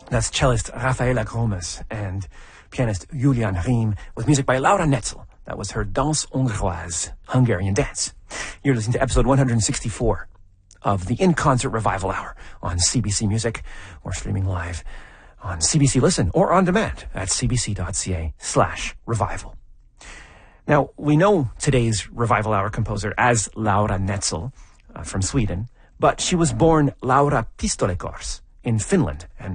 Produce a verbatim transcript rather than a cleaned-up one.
That's cellist Rafaela Gromes and pianist Julian Riem with music by Laura Netzel. That was her Danse Hongroise, Hungarian dance. You're listening to episode one hundred sixty-four of the In Concert Revival Hour on C B C Music, or streaming live on C B C Listen or on demand at cbc.ca slash revival. Now, we know today's Revival Hour composer as Laura Netzel uh, from Sweden, but she was born Laura Pistolekors in Finland, and